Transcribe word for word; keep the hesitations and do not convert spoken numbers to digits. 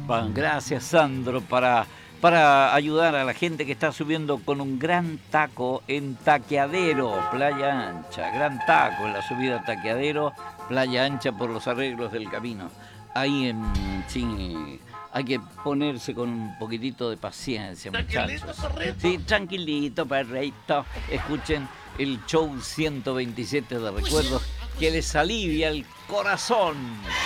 Bueno, gracias, Sandro, para, para ayudar a la gente que está subiendo con un gran taco en Taqueadero, Playa Ancha. Gran taco en la subida a Taqueadero, Playa Ancha por los arreglos del camino. Ahí en... Sí, hay que ponerse con un poquitito de paciencia, Tranquilito, muchachos. perrito. Sí, tranquilito, perrito. Escuchen el show ciento veintisiete de recuerdos que les alivia el corazón.